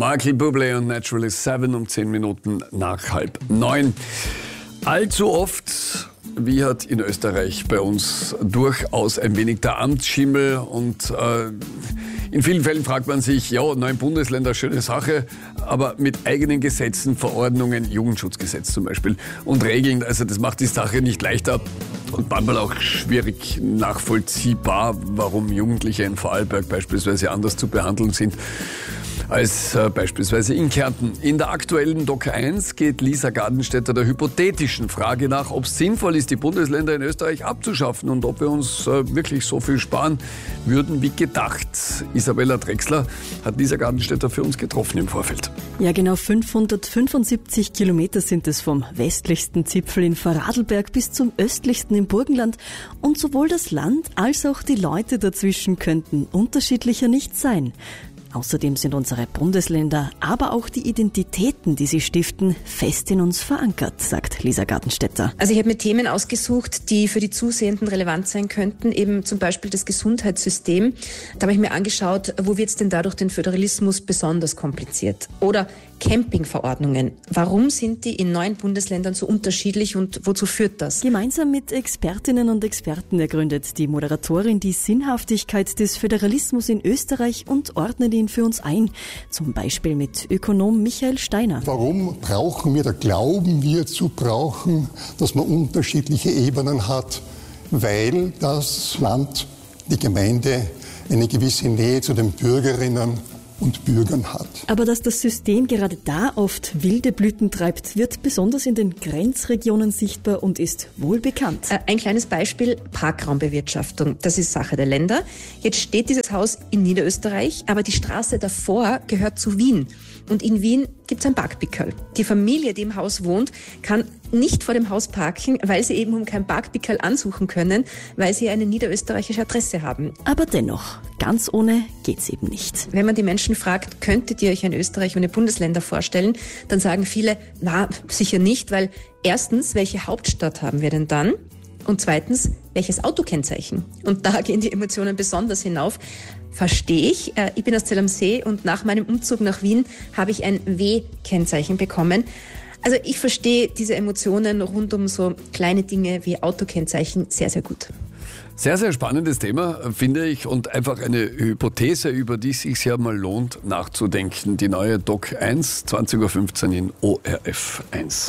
Michael Bublé und Naturally 7 um 10 Minuten nach 8:30. Allzu oft wiehert in Österreich bei uns durchaus ein wenig der Amtsschimmel und in vielen Fällen fragt man sich, ja, 9 Bundesländer, schöne Sache, aber mit eigenen Gesetzen, Verordnungen, Jugendschutzgesetz zum Beispiel und Regeln, also das macht die Sache nicht leichter und manchmal auch schwierig nachvollziehbar, warum Jugendliche in Vorarlberg beispielsweise anders zu behandeln sind als beispielsweise in Kärnten. In der aktuellen Doc 1 geht Lisa Gartenstädter der hypothetischen Frage nach, ob es sinnvoll ist, die Bundesländer in Österreich abzuschaffen und ob wir uns wirklich so viel sparen würden wie gedacht. Isabella Drechsler hat Lisa Gartenstädter für uns getroffen im Vorfeld. Ja, genau 575 Kilometer sind es vom westlichsten Zipfel in Vorarlberg bis zum östlichsten im Burgenland. Und sowohl das Land als auch die Leute dazwischen könnten unterschiedlicher nicht sein. Außerdem sind unsere Bundesländer, aber auch die Identitäten, die sie stiften, fest in uns verankert, sagt Lisa Gartenstädter. Also ich habe mir Themen ausgesucht, die für die Zusehenden relevant sein könnten, eben zum Beispiel das Gesundheitssystem. Da habe ich mir angeschaut, wo wird es denn dadurch den Föderalismus besonders kompliziert? Oder Campingverordnungen. Warum sind die in 9 Bundesländern so unterschiedlich und wozu führt das? Gemeinsam mit Expertinnen und Experten ergründet die Moderatorin die Sinnhaftigkeit des Föderalismus in Österreich und ordnet ihn für uns ein. Zum Beispiel mit Ökonom Michael Steiner. Warum brauchen wir, oder glauben wir zu brauchen, dass man unterschiedliche Ebenen hat? Weil das Land, die Gemeinde, eine gewisse Nähe zu den Bürgerinnen und Bürgern hat. Aber dass das System gerade da oft wilde Blüten treibt, wird besonders in den Grenzregionen sichtbar und ist wohl bekannt. Ein kleines Beispiel, Parkraumbewirtschaftung. Das ist Sache der Länder. Jetzt steht dieses Haus in Niederösterreich, aber die Straße davor gehört zu Wien. Und in Wien gibt es ein Parkpickerl. Die Familie, die im Haus wohnt, kann nicht vor dem Haus parken, weil sie eben um kein Parkpickerl ansuchen können, weil sie eine niederösterreichische Adresse haben. Aber dennoch, ganz ohne geht's eben nicht. Wenn man die Menschen fragt, könntet ihr euch ein Österreich ohne Bundesländer vorstellen, dann sagen viele, na, sicher nicht, weil erstens, welche Hauptstadt haben wir denn dann? Und zweitens, welches Autokennzeichen? Und da gehen die Emotionen besonders hinauf. Verstehe ich. Ich bin aus Zell am See und nach meinem Umzug nach Wien habe ich ein W-Kennzeichen bekommen. Also ich verstehe diese Emotionen rund um so kleine Dinge wie Autokennzeichen sehr, sehr gut. Sehr, sehr spannendes Thema, finde ich, und einfach eine Hypothese, über die es sich ja mal lohnt nachzudenken. Die neue Doc 1, 20.15 Uhr in ORF 1.